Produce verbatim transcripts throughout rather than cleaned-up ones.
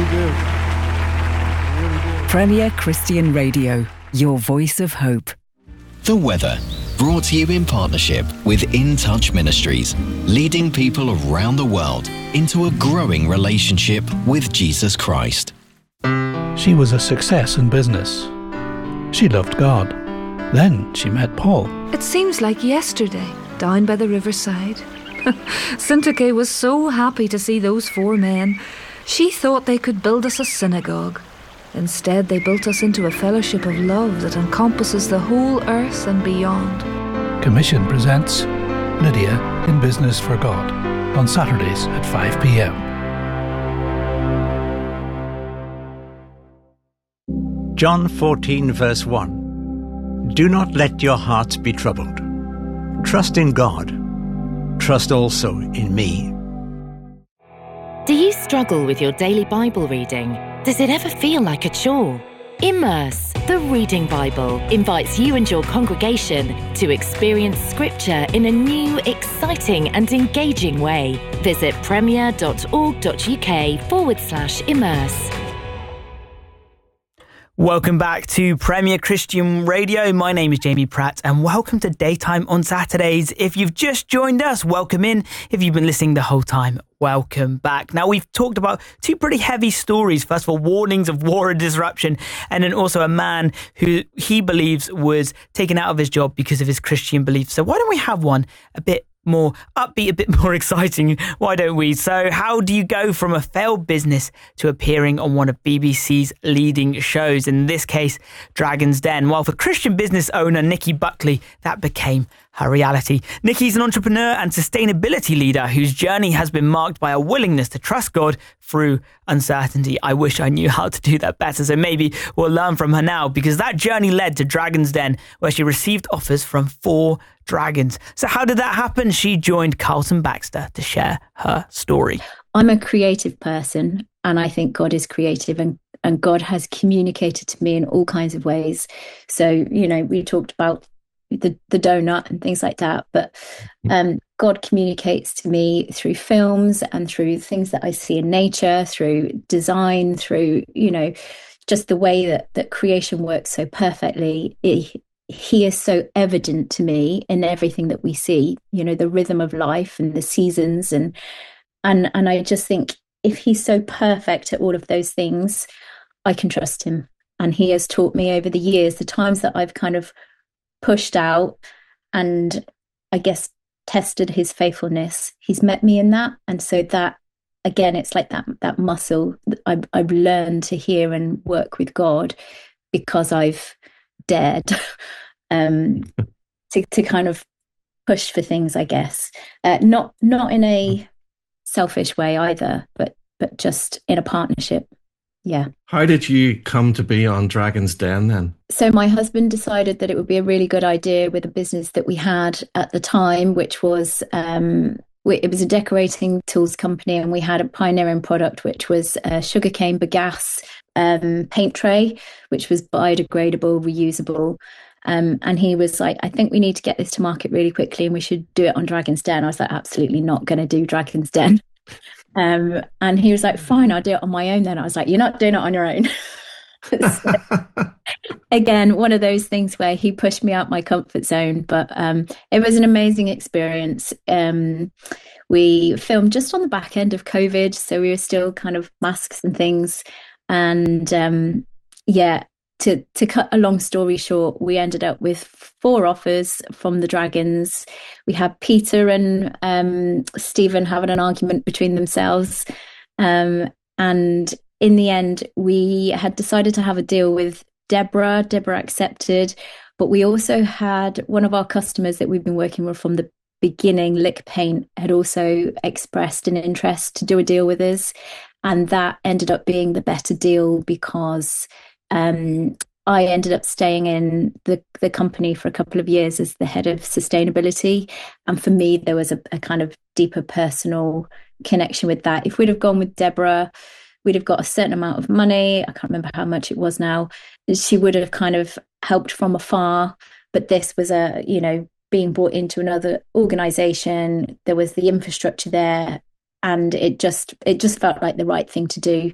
really do. I really do. Premier Christian Radio, your voice of hope. The weather, brought to you in partnership with In Touch Ministries, leading people around the world into a growing relationship with Jesus Christ. She was a success in business. She loved God. Then she met Paul. It seems like yesterday, down by the riverside. Syntyche was so happy to see those four men. She thought they could build us a synagogue. Instead, they built us into a fellowship of love that encompasses the whole earth and beyond. Commission presents Lydia in Business for God on Saturdays at five p.m. John fourteen verse one. Do not let your hearts be troubled. Trust in God. Trust also in me. Do you struggle with your daily Bible reading? Does it ever feel like a chore? Immerse, the Reading Bible, invites you and your congregation to experience Scripture in a new, exciting and engaging way. Visit premier.org.uk forward slash immerse. Welcome back to Premier Christian Radio. My name is Jamie Pratt and welcome to Daytime on Saturdays. If you've just joined us, welcome in. If you've been listening the whole time, welcome back. Now, we've talked about two pretty heavy stories. First of all, warnings of war and disruption, and then also a man who he believes was taken out of his job because of his Christian beliefs. So why don't we have one a bit more upbeat, a bit more exciting? Why don't we? So how do you go from a failed business to appearing on one of B B C's leading shows? In this case, Dragon's Den. Well, for Christian business owner Nikki Buckley, that became her reality. Nikki's an entrepreneur and sustainability leader whose journey has been marked by a willingness to trust God through uncertainty. I wish I knew how to do that better, so maybe we'll learn from her now, because that journey led to Dragon's Den, where she received offers from four dragons. So how did that happen? She joined Carlton Baxter to share her story. I'm a creative person, and I think God is creative, and and God has communicated to me in all kinds of ways. So, you know, we talked about the, the donut and things like that, but um, God communicates to me through films and through things that I see in nature, through design, through, you know, just the way that, that creation works so perfectly. It, he is so evident to me in everything that we see, you know, the rhythm of life and the seasons. And, and, and I just think if he's so perfect at all of those things, I can trust him. And he has taught me over the years, the times that I've kind of pushed out and I guess tested his faithfulness, he's met me in that. And so that, again, it's like that that muscle that I've, I've learned to hear and work with God because I've dared um, to, to kind of push for things, I guess. Uh, not not in a selfish way either, but but just in a partnership. Yeah. How did you come to be on Dragon's Den then? So my husband decided that it would be a really good idea with a business that we had at the time, which was, um, it was a decorating tools company, and we had a pioneering product, which was a sugarcane bagasse um, paint tray, which was biodegradable, reusable. Um, and he was like, I think we need to get this to market really quickly and we should do it on Dragon's Den. I was like, absolutely not going to do Dragon's Den. Um, and he was like, fine, I'll do it on my own then. I was like, you're not doing it on your own. So, again, one of those things where he pushed me out my comfort zone, but um, it was an amazing experience. Um, we filmed just on the back end of COVID, so we were still kind of masks and things. And um, yeah, to, to cut a long story short, we ended up with four offers from the Dragons. We had Peter and um, Stephen having an argument between themselves. Um, and in the end, we had decided to have a deal with Deborah. Deborah accepted. But we also had one of our customers that we've been working with from the beginning, Lick Paint, had also expressed an interest to do a deal with us. And that ended up being the better deal because Um, I ended up staying in the, the company for a couple of years as the head of sustainability. And for me, there was a, a kind of deeper personal connection with that. If we'd have gone with Deborah, we'd have got a certain amount of money. I can't remember how much it was now. She would have kind of helped from afar. But this was a, you know, being brought into another organization. There was the infrastructure there. And it just, it just felt like the right thing to do.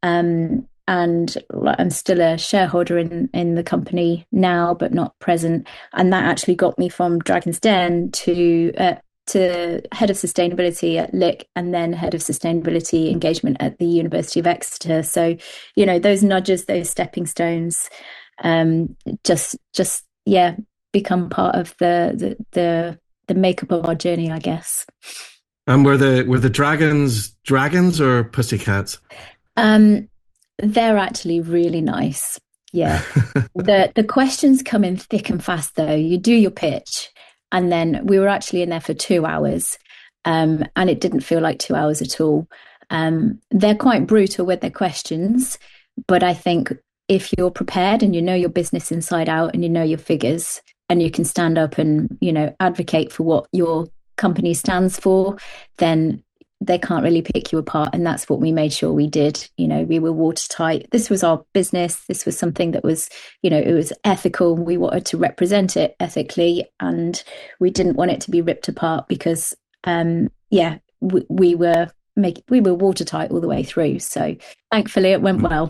Um, and I'm still a shareholder in, in the company now, but not present. And that actually got me from Dragon's Den to uh, to head of sustainability at L I C, and then head of sustainability engagement at the University of Exeter. So, you know, those nudges, those stepping stones, um, just just yeah, become part of the the the, the makeup of our journey, I guess. And were the were the dragons dragons or pussycats? Um, they're actually really nice. Yeah. the the questions come in thick and fast though. You do your pitch, and then we were actually in there for two hours. Um, and it didn't feel like two hours at all. Um, they're quite brutal with their questions, but I think if you're prepared and you know your business inside out and you know your figures, and you can stand up and, you know, advocate for what your company stands for, then they can't really pick you apart. And that's what we made sure we did. You know, we were watertight. This was our business. This was something that was, you know, it was ethical. We wanted to represent it ethically, and we didn't want it to be ripped apart because, um, yeah, we, we were make, we were watertight all the way through. So thankfully it went well.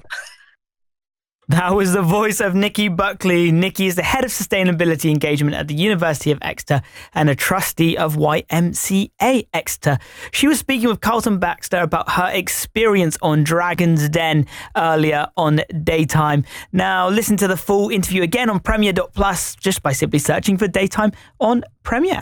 That was the voice of Nikki Buckley. Nikki is the head of sustainability engagement at the University of Exeter and a trustee of Y M C A Exeter. She was speaking with Carlton Baxter about her experience on Dragon's Den earlier on Daytime. Now, listen to the full interview again on Premier dot plus just by simply searching for Daytime on Premier.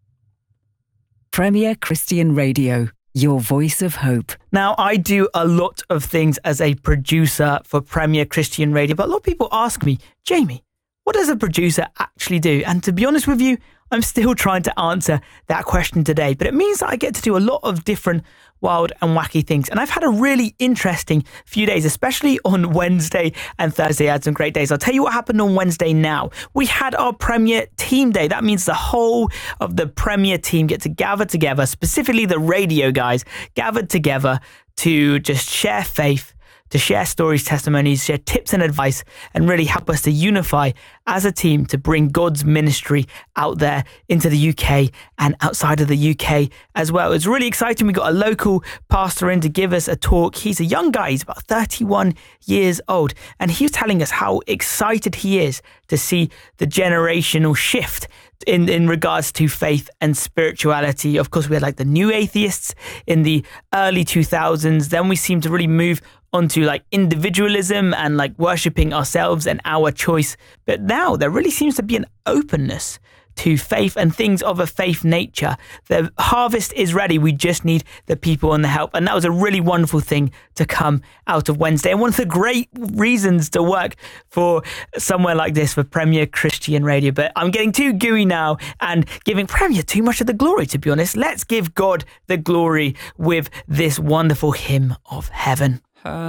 Premier Christian Radio. Your voice of hope. Now, I do a lot of things as a producer for Premier Christian Radio, but a lot of people ask me, Jamie, what does a producer actually do? And to be honest with you, I'm still trying to answer that question today, but it means that I get to do a lot of different wild and wacky things. And I've had a really interesting few days, especially on Wednesday and Thursday. I had some great days. I'll tell you what happened on Wednesday now. We had our Premier Team Day. That means the whole of the Premier team get to gather together, specifically the radio guys, gathered together to just share faith, to share stories, testimonies, share tips and advice, and really help us to unify as a team to bring God's ministry out there into the U K and outside of the U K as well. It's really exciting. We got a local pastor in to give us a talk. He's a young guy. He's about thirty-one years old. And he was telling us how excited he is to see the generational shift in, in regards to faith and spirituality. Of course, we had like the new atheists in the early two thousands. Then we seemed to really move onto like individualism and like worshipping ourselves and our choice. But now there really seems to be an openness to faith and things of a faith nature. The harvest is ready. We just need the people and the help. And that was a really wonderful thing to come out of Wednesday. And one of the great reasons to work for somewhere like this, for Premier Christian Radio. But I'm getting too gooey now and giving Premier too much of the glory, to be honest. Let's give God the glory with this wonderful hymn of heaven.